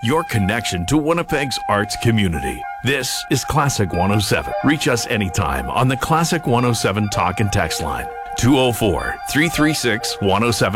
your connection to Winnipeg's arts community. This is Classic 107. Reach us anytime on the Classic 107 talk and text line, 204-336-1071.